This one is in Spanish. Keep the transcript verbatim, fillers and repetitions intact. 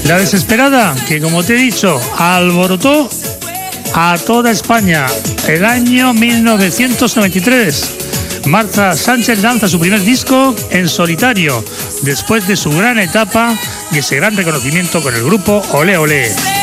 La Desesperada, que como te he dicho, alborotó a toda España el año mil novecientos noventa y tres. Marta Sánchez lanza su primer disco en solitario, después de su gran etapa y ese gran reconocimiento con el grupo Olé Olé.